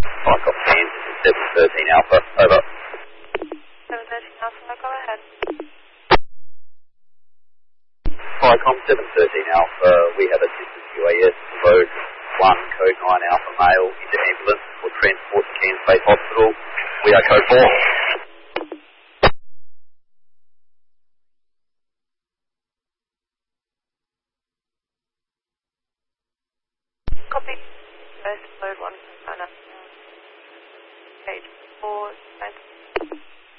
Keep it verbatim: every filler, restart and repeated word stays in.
I got plans. seven thirteen Alpha. Over. seven thirteen Alpha, go ahead. Icom seven thirteen Alpha. We have a distance U A S road one code nine Alpha Male into ambulance for transport to Cairns Bay Hospital. We are code four. Copy. First load one.